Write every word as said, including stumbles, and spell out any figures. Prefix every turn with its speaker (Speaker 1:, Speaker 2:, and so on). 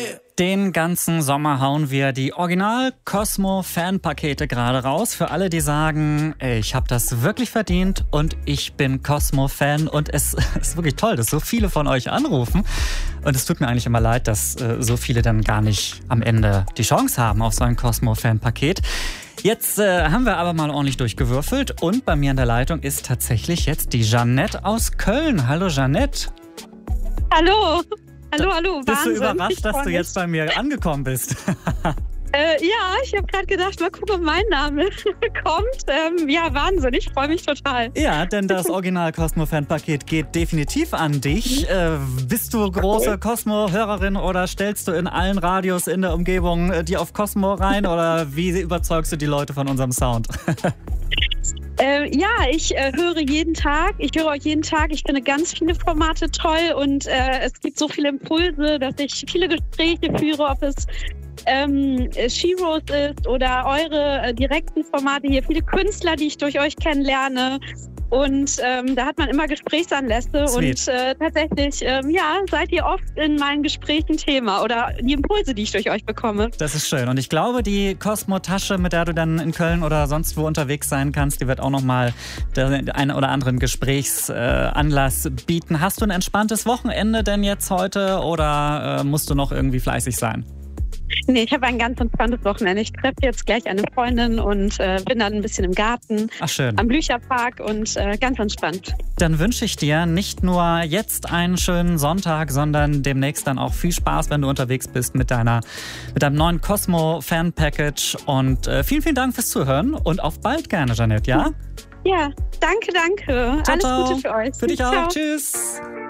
Speaker 1: Den ganzen Sommer hauen wir die Original-Cosmo-Fan-Pakete gerade raus. Für alle, die sagen, ey, ich habe das wirklich verdient und ich bin Cosmo-Fan. Und es ist wirklich toll, dass so viele von euch anrufen. Und es tut mir eigentlich immer leid, dass äh, so viele dann gar nicht am Ende die Chance haben auf so ein Cosmo-Fan-Paket. Jetzt äh, haben wir aber mal ordentlich durchgewürfelt. Und bei mir an der Leitung ist tatsächlich jetzt die Jeanette aus Köln. Hallo Jeanette.
Speaker 2: Hallo. Hallo, hallo.
Speaker 1: Bist
Speaker 2: Wahnsinn.
Speaker 1: du überrascht,
Speaker 2: Ich
Speaker 1: dass
Speaker 2: freu
Speaker 1: du
Speaker 2: mich.
Speaker 1: jetzt bei mir angekommen bist?
Speaker 2: Äh, ja, ich habe gerade gedacht, mal gucken, ob mein Name kommt. Ähm, ja, Wahnsinn. Ich freue mich total.
Speaker 1: Ja, denn das Original-Cosmo-Fan-Paket geht definitiv an dich. Äh, bist du große Cosmo-Hörerin oder stellst du in allen Radios in der Umgebung äh, die auf Cosmo rein? Oder wie überzeugst du die Leute von unserem Sound?
Speaker 2: Äh, ja, ich äh, höre jeden Tag. Ich höre euch jeden Tag. Ich finde ganz viele Formate toll und äh, es gibt so viele Impulse, dass ich viele Gespräche führe, ob es ähm, Sheroes ist oder eure äh, direkten Formate hier. Viele Künstler, die ich durch euch kennenlerne. Und ähm, da hat man immer Gesprächsanlässe.
Speaker 1: Sweet.
Speaker 2: Und äh, tatsächlich, ähm, ja, seid ihr oft in meinen Gesprächen Thema oder die Impulse, die ich durch euch bekomme.
Speaker 1: Das ist schön. Und ich glaube, die Cosmo-Tasche, mit der du dann in Köln oder sonst wo unterwegs sein kannst, die wird auch nochmal den einen oder anderen Gesprächsanlass äh, bieten. Hast du ein entspanntes Wochenende denn jetzt heute oder äh, musst du noch irgendwie fleißig sein?
Speaker 2: Nee, ich habe ein ganz entspanntes Wochenende. Ich treffe jetzt gleich eine Freundin und äh, bin dann ein bisschen im Garten.
Speaker 1: Ach schön.
Speaker 2: Am Blücherpark und äh, ganz entspannt.
Speaker 1: Dann wünsche ich dir nicht nur jetzt einen schönen Sonntag, sondern demnächst dann auch viel Spaß, wenn du unterwegs bist mit deiner, mit deinem neuen Cosmo-Fan-Package. Und äh, vielen, vielen Dank fürs Zuhören und auf bald gerne, Jeanette, ja?
Speaker 2: Ja, danke, danke.
Speaker 1: Ciao,
Speaker 2: Alles
Speaker 1: ciao.
Speaker 2: Gute für euch.
Speaker 1: Für dich auch.
Speaker 2: Ciao.
Speaker 1: Tschüss.